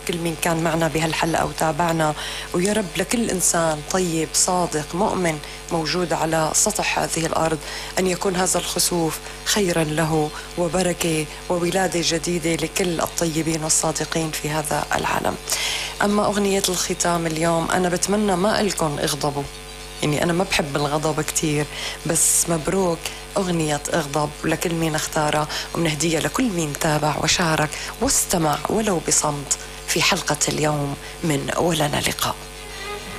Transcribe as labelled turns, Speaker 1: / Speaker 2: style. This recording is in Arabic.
Speaker 1: كل مين كان معنا بهالحلقة وتابعنا، ويا رب لكل إنسان طيب صادق مؤمن موجود على سطح هذه الأرض أن يكون هذا الخسوف خيرا له وبركة وولادة جديدة لكل الطيبين والصادقين في هذا العالم. أما أغنية الختام اليوم، أنا بتمنى ما إلكم اغضبوا، يعني أنا ما بحب الغضب كتير، بس مبروك أغنية اغضب لكل مين اختارها، ومنهدية لكل مين تابع وشارك واستمع ولو بصمت في حلقة اليوم من ولنا لقاء.